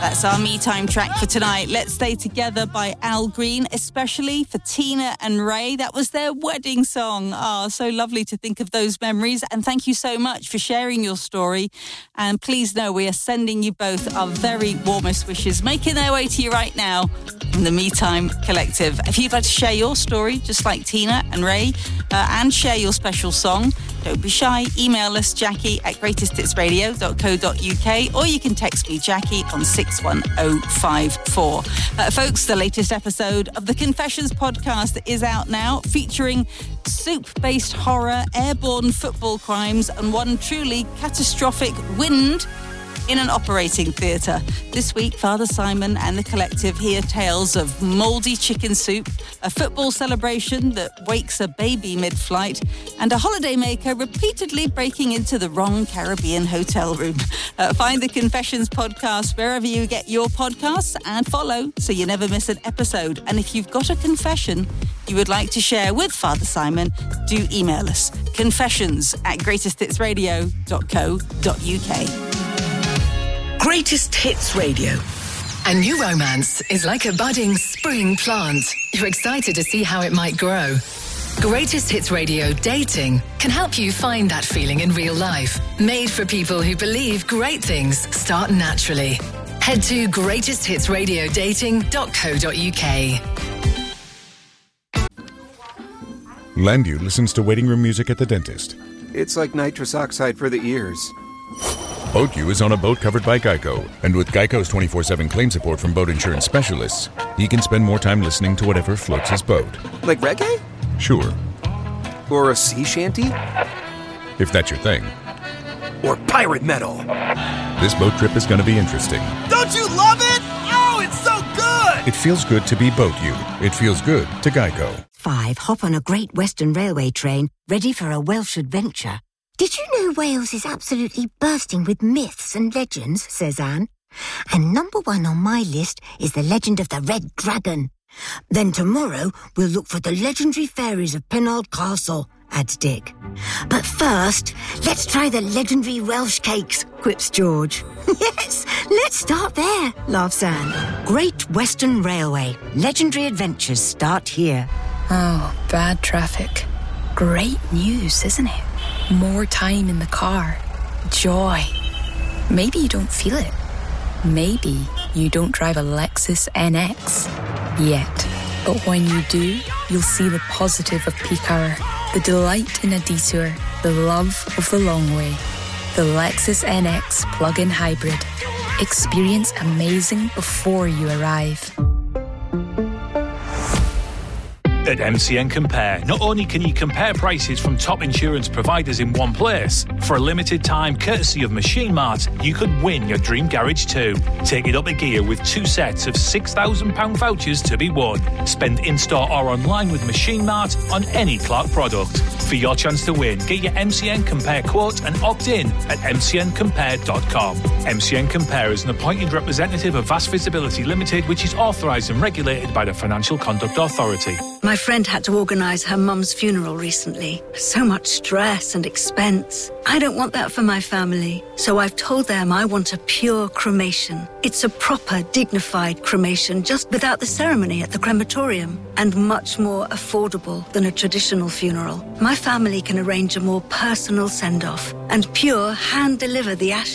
That's our Me Time track for tonight. Let's Stay Together by Al Green, especially for Tina and Ray. That was their wedding song. Oh, so lovely to think of those memories. And thank you so much for sharing your story. And please know we are sending you both our very warmest wishes, making their way to you right now from the Me Time Collective. If you'd like to share your story, just like Tina and Ray, and share your special song, don't be shy. Email us, jackie@greatesthitsradio.co.uk, or you can text me, Jackie, on 61054. Folks, the latest episode of the Confessions podcast is out now, featuring soup-based horror, airborne football crimes, and one truly catastrophic wind in an operating theatre. This week, Father Simon and the collective hear tales of mouldy chicken soup, a football celebration that wakes a baby mid-flight, and a holidaymaker repeatedly breaking into the wrong Caribbean hotel room. Find the Confessions podcast wherever you get your podcasts and follow so you never miss an episode. And if you've got a confession you would like to share with Father Simon, do email us, confessions@greatesthitsradio.co.uk. Greatest Hits Radio. A new romance is like a budding spring plant. You're excited to see how it might grow. Greatest Hits Radio Dating can help you find that feeling in real life. Made for people who believe great things start naturally. Head to greatesthitsradiodating.co.uk. Landu listens to waiting room music at the dentist. It's like nitrous oxide for the ears. BoatU is on a boat covered by Geico, and with Geico's 24/7 claim support from boat insurance specialists, he can spend more time listening to whatever floats his boat. Like reggae? Sure. Or a sea shanty? If that's your thing. Or pirate metal? This boat trip is going to be interesting. Don't you love it? Oh, it's so good! It feels good to be BoatU. It feels good to Geico. 5. Hop on a Great Western Railway train, ready for a Welsh adventure. Did you know Wales is absolutely bursting with myths and legends, says Anne? And number 1 on my list is the legend of the Red Dragon. Then tomorrow, we'll look for the legendary fairies of Penarth Castle, adds Dick. But first, let's try the legendary Welsh cakes, quips George. Yes, let's start there, laughs Anne. Great Western Railway. Legendary adventures start here. Oh, bad traffic. Great news, isn't it? More time in the car. Joy. Maybe you don't feel it. Maybe you don't drive a Lexus NX yet. But when you do, you'll see the positive of peak hour, the delight in a detour, the love of the long way. The Lexus NX plug-in hybrid. Experience amazing before you arrive. At MCN Compare, not only can you compare prices from top insurance providers in one place, for a limited time, courtesy of Machine Mart, you could win your dream garage too. Take it up a gear with 2 sets of £6,000 vouchers to be won. Spend in-store or online with Machine Mart on any Clark product. For your chance to win, get your MCN Compare quote and opt in at mcncompare.com. MCN Compare is an appointed representative of Vast Visibility Limited, which is authorised and regulated by the Financial Conduct Authority. My friend had to organise her mum's funeral recently. So much stress and expense. I don't want that for my family, so I've told them I want a pure cremation. It's a proper, dignified cremation, just without the ceremony at the crematorium, and much more affordable than a traditional funeral. My family can arrange a more personal send-off, and Pure hand-deliver the ashes